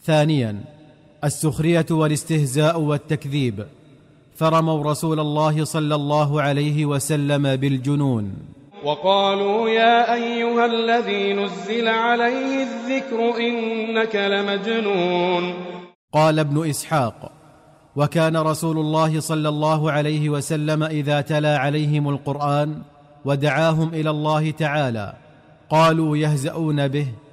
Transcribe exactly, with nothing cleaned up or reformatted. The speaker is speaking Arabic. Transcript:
ثانيا السخرية والاستهزاء والتكذيب، فرموا رسول الله صلى الله عليه وسلم بالجنون. وقالوا يا أيها الذي نزل عليه الذكر إنك لمجنون. قال ابن إسحاق: وكان رسول الله صلى الله عليه وسلم إذا تلا عليهم القرآن ودعاهم إلى الله تعالى قالوا يهزؤون به